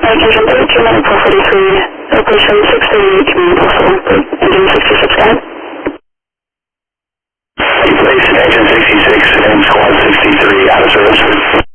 Engine 32, Medical 43, location 638, Community Postal, Engine 66, go ahead. Replace Engine 66 and Squad 63 out of service.